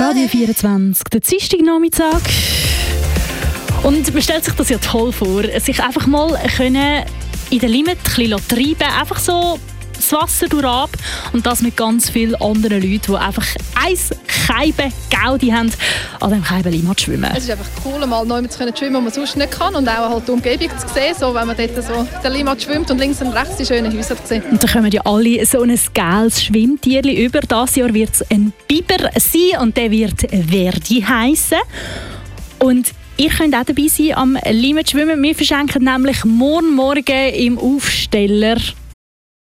Radio 24, der Dienstagnachmittag. Und man stellt sich das ja toll vor, sich einfach mal können in der Limit ein bisschen treiben, einfach so das Wasser durchab und das mit ganz vielen anderen Leuten, die einfach eins Scheibe Gaudi haben, an diesem Scheiben Limmat schwimmen. Es ist einfach cool, mal neu zu schwimmen, wo man sonst nicht kann und auch halt die Umgebung zu sehen, so, wenn man dort so der Limmat schwimmt und links und rechts die schönen Häuser zu sehen. Und da kommen ja alle so ein geiles Schwimmtierchen über. Dieses Jahr wird es ein Biber sein und der wird Verdi heissen. Und ihr könnt auch dabei sein am Limmat schwimmen. Wir verschenken nämlich morgen im Aufsteller